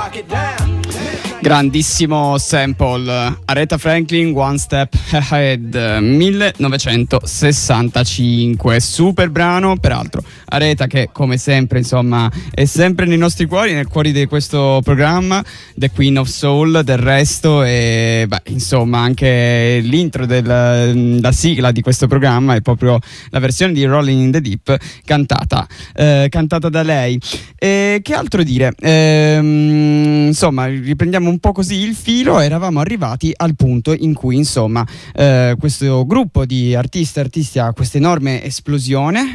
Grandissimo sample, Aretha Franklin, One Step Ahead, 1965, super brano, peraltro Aretha che come sempre insomma è sempre nei nostri cuori, nel cuore di questo programma, The Queen of Soul del resto, e beh, insomma anche l'intro la sigla di questo programma è proprio la versione di Rolling in the Deep cantata da lei. E che altro dire, insomma riprendiamo un po' così il filo. Eravamo arrivati al punto in cui insomma questo gruppo di artisti ha questa enorme esplosione,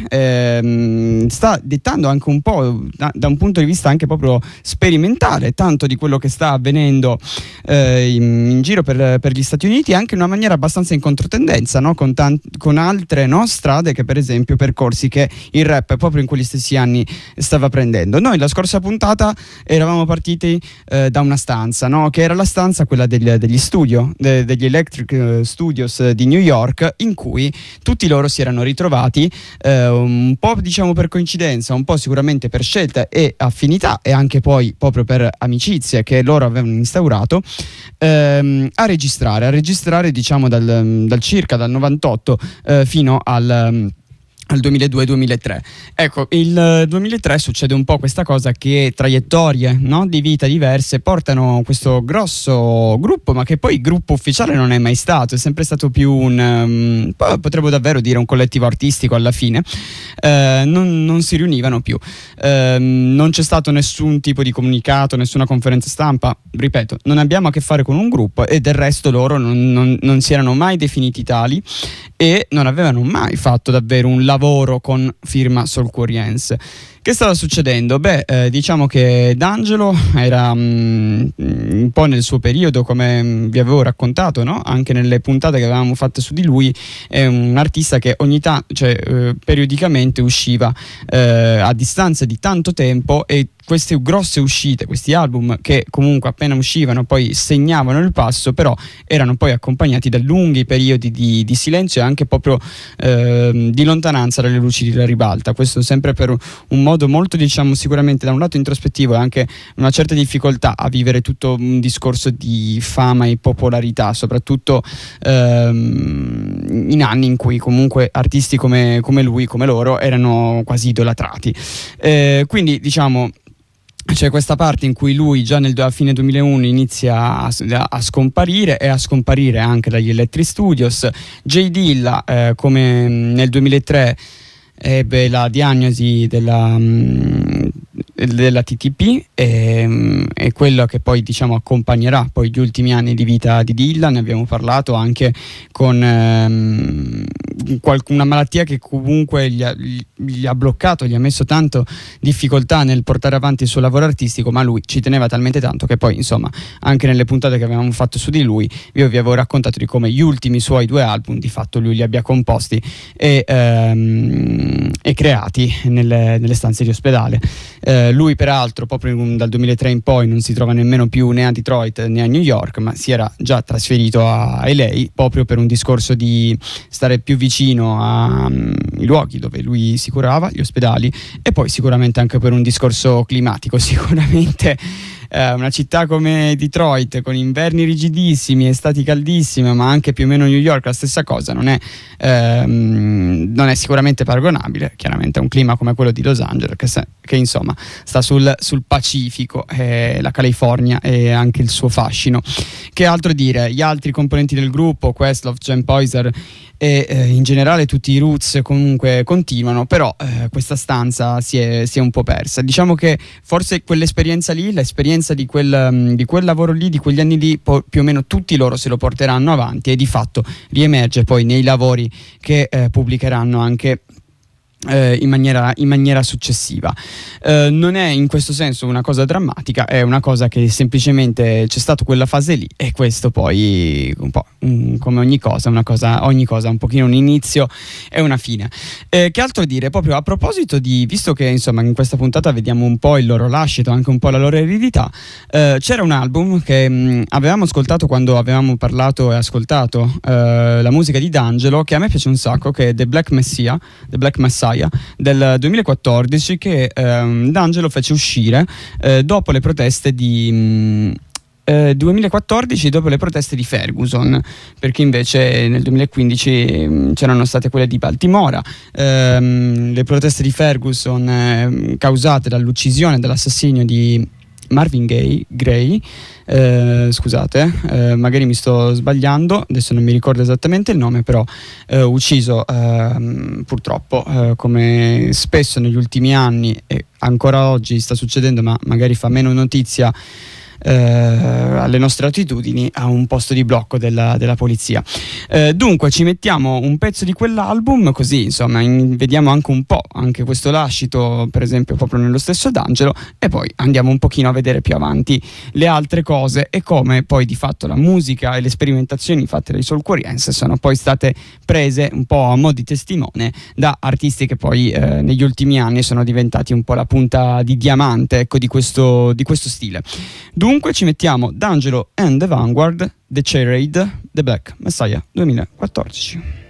sta dettando anche un po' da un punto di vista anche proprio sperimentale tanto di quello che sta avvenendo in giro per gli Stati Uniti, anche in una maniera abbastanza in controtendenza, no? Con altre strade che per esempio percorsi che il rap proprio in quegli stessi anni stava prendendo. Noi la scorsa puntata eravamo partiti da una stanza, no? Che era la stanza quella degli degli Electric Studios di New York, in cui tutti loro si erano ritrovati un po' diciamo per coincidenza, un po' sicuramente per scelta e affinità, e anche poi proprio per amicizie che loro avevano instaurato, a registrare diciamo dal circa dal 98 fino al 2002-2003. Ecco, il 2003 succede un po' questa cosa che traiettorie, no, di vita diverse portano questo grosso gruppo, ma che poi gruppo ufficiale non è mai stato, è sempre stato più potremmo davvero dire un collettivo artistico alla fine. Non si riunivano più, non c'è stato nessun tipo di comunicato, nessuna conferenza stampa, ripeto, non abbiamo a che fare con un gruppo, e del resto loro non si erano mai definiti tali e non avevano mai fatto davvero un lavoro con firma Soulquarians. Che stava succedendo? Diciamo che D'Angelo era un po' nel suo periodo, come vi avevo raccontato, no? Anche nelle puntate che avevamo fatto su di lui, è un artista che ogni tanto, periodicamente usciva a distanza di tanto tempo, e queste grosse uscite, questi album che comunque appena uscivano poi segnavano il passo, però erano poi accompagnati da lunghi periodi di silenzio e anche proprio di lontananza dalle luci della ribalta. Questo sempre per un modo molto, diciamo, sicuramente da un lato introspettivo e anche una certa difficoltà a vivere tutto un discorso di fama e popolarità, soprattutto in anni in cui comunque artisti come lui, come loro, erano quasi idolatrati. Quindi diciamo c'è questa parte in cui lui già a fine 2001 inizia a scomparire, e a scomparire anche dagli Electric Studios. J Dilla, come nel 2003 ebbe la diagnosi della TTP, e quello che poi diciamo accompagnerà poi gli ultimi anni di vita di Dilla. Ne abbiamo parlato anche con una malattia che comunque gli ha bloccato, gli ha messo tanto difficoltà nel portare avanti il suo lavoro artistico, ma lui ci teneva talmente tanto che poi insomma anche nelle puntate che avevamo fatto su di lui io vi avevo raccontato di come gli ultimi suoi 2 album di fatto lui li abbia composti e creati nelle stanze di ospedale. Lui peraltro proprio dal 2003 in poi non si trova nemmeno più né a Detroit né a New York, ma si era già trasferito a LA proprio per un discorso di stare più vicino ai luoghi dove lui si curava, gli ospedali, e poi sicuramente anche per un discorso climatico. Sicuramente una città come Detroit, con inverni rigidissimi, estati caldissime, ma anche più o meno New York la stessa cosa, non è sicuramente paragonabile chiaramente a un clima come quello di Los Angeles, che insomma sta sul Pacifico, la California e anche il suo fascino. Che altro dire? Gli altri componenti del gruppo, Questlove, Jen Poyser e in generale tutti i Roots comunque continuano, però questa stanza si è un po' persa. Diciamo che forse quell'esperienza lì, l'esperienza di quel lavoro lì, di quegli anni lì, più o meno tutti loro se lo porteranno avanti, e di fatto riemerge poi nei lavori che pubblicheranno anche in maniera successiva. Non è in questo senso una cosa drammatica, è una cosa che semplicemente c'è stata quella fase lì, e questo poi un po' come ogni cosa un pochino un inizio e una fine. Che altro dire? Proprio a proposito visto che insomma in questa puntata vediamo un po' il loro lascito, anche un po' la loro eredità, c'era un album che avevamo ascoltato quando avevamo parlato e ascoltato la musica di D'Angelo, che a me piace un sacco, che è The Black Messiah, Messiah del 2014 che D'Angelo fece uscire dopo le proteste di 2014, dopo le proteste di Ferguson, perché invece nel 2015 c'erano state quelle di Baltimora. Le proteste di Ferguson causate dall'uccisione e dall'assassinio di Marvin Gray, scusate, magari mi sto sbagliando, adesso non mi ricordo esattamente il nome, però ucciso purtroppo, come spesso negli ultimi anni e ancora oggi sta succedendo, ma magari fa meno notizia alle nostre attitudini, a un posto di blocco della polizia. Dunque ci mettiamo un pezzo di quell'album, così insomma vediamo anche un po' anche questo lascito, per esempio proprio nello stesso D'Angelo, e poi andiamo un pochino a vedere più avanti le altre cose e come poi di fatto la musica e le sperimentazioni fatte dai Soulquarians sono poi state prese un po' a mo' di testimone da artisti che poi negli ultimi anni sono diventati un po' la punta di diamante, ecco, di questo stile. Dunque ci mettiamo D'Angelo and the Vanguard, The Charade, The Black Messiah 2014.